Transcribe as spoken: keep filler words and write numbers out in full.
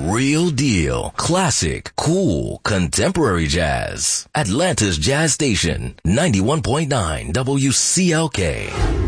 real deal. Classic, cool, contemporary jazz. Atlanta's Jazz Station, ninety-one point nine W C L K.